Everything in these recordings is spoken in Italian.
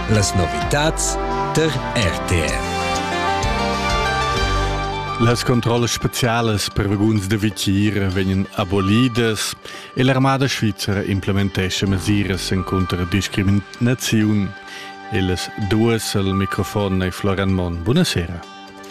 Las novitats der RTR. Las controllas specialas per vaguns de vitira vengono abolidas e l'armada svizzera implementesce misures contro discriminazione. E las duas al microfono e Florian Mon. Buonasera.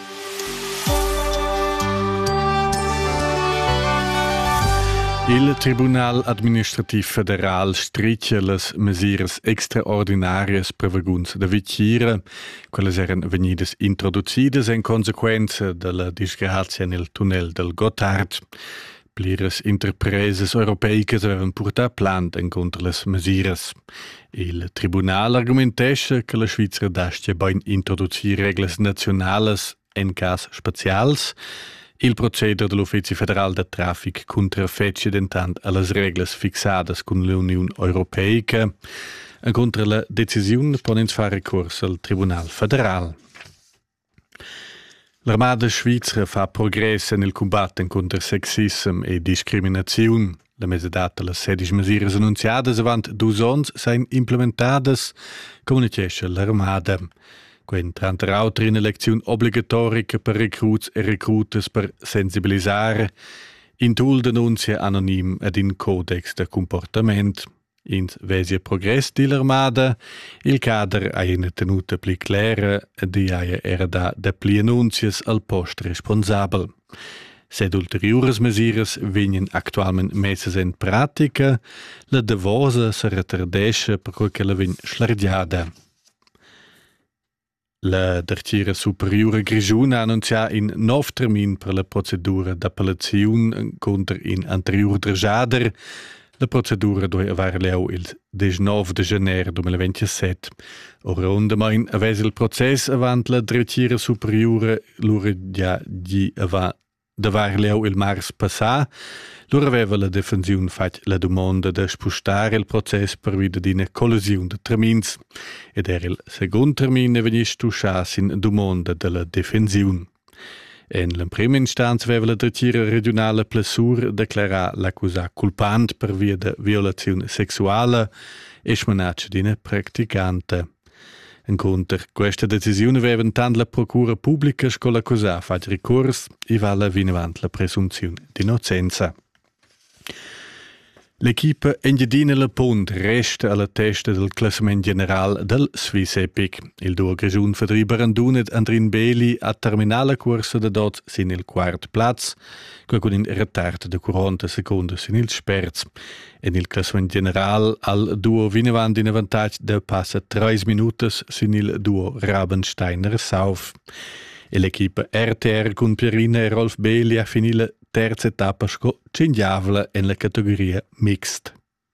Il Tribunal Administrativ Federal stricia las misures extraordinarias per vaguns de vitira. Quelles eran venidas introducidas in consequenza della disgrazia nel tunnel del Gotthard. Pliras interpreses europeicas avevan purtat plant contro las misures. Il Tribunal argumentesce che la Svizzera dastia bain introducir reglas nationalas en cas specials. Il proceder dell'Ufficio Federal de Traffic contrafece dentant alle reglas fixadas con l'Unione Europeica. Contro la decisione ponens fare ricorso al Tribunal Federal. L'armada svizzera fa progresso nel combattere contro sexismo e discriminazione. La mesedata le 16 misures annunziadas avant 2 ans sain implementadas, comunicasse l'armada. Quentrant autre in elezione obbligatoria per recruits e recrutes per sensibilizzare, in tool denunzia anonim ed in codex de comportament. In vesia progress di l'armada, il cadre ha una tenuta pli clara di era da pli annunzias al post responsabel. Sed ulteriores mesures vengono attualmente messe in pratica, la devosa si retardesce perché la viene slardiada. La Tertiera Superiore Grigiuna ha annunciato un nuovo termine per la procedura d'appellazione contro un anterior drejader. La procedura deve avere leu il 19 de janeiro 2027. Ora mai avesse il processo avant la Tertiera Superiore l'ora di avere leu il mars passà. Loro aveva la difensione fatto la domanda di spostare il processo per via di una collisione di termini ed era il secondo termine veniva stusciato in domanda della difensione. In la prima istanza aveva la Tertiera Regionale Plessur dichiarato l'accusato colpante per via di violazione sessuale e smanaccia di una praticante. Contro questa decisione aveva tanto la Procura Pubblica con l'accusato fatto ricorso e vale vino avanti la presunzione di innocenza. L'equipa Engiadina La Pont resta alla testa del classement general del Swiss Epic. Il duo Grigiun Fedri Barandun ed Andrin Beli a terminale corsa de dot sin il quart plaz, con un retard de 40 secondi sin il sperz. En il classement general al duo Vinevand in avantage de passa 3 minutos sin il duo Rabensteiner Sauf. E l'equipa RTR con Pierina e Rolf Beli ha finito la terza etapa scindiavla in la categoria mixed.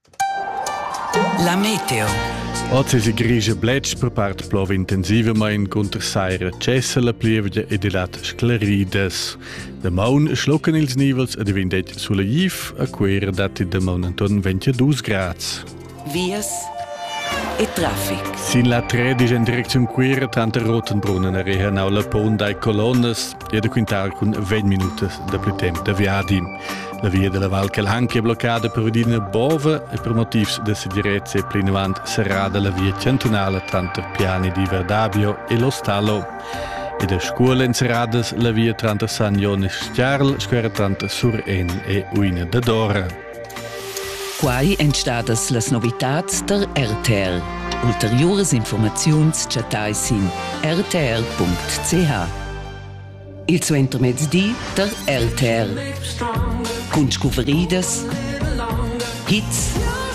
La meteo. Oggi si grigia bletch per parte plove intensiva ma in contrasaira cessa la plievia e di lat sclerides. De maun schlucken ils nivels e divendet sulla jif a quera dati de maun intorno 22 grads. Vias e traffic. Sin la 13 in direzione quera tante Rotenbrunnen reha nau La Pont dai colonnes e da quintar con 20 minuti da più tempo da viadi. La via della Val Kelhanchi è bloccata per Udine Bove e per motivi di sicurezza e plinavant serrada la via cantonale tra Piani di Verdabio e Lo Stallo. E da scuola in serradas la via tra San Jonis Stjarl, square tra Sur-En e Uine da Dora. Quai entstadas las novitats der RTR. Ulteriores informaziuns chatais in rtr.ch. Il suo intermezdi der RTR. Con scuveridas, hits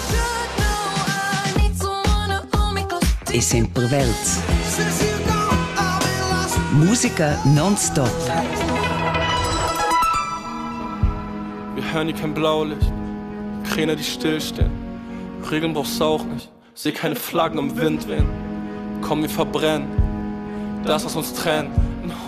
e sempre verts. Musica non-stop. Wir hören hier kein Blaulicht, Kräne, die stillstehen. Regeln brauchst du auch nicht, seh keine Flaggen im Wind wehen. Komm, wir verbrennen das, was uns trennt.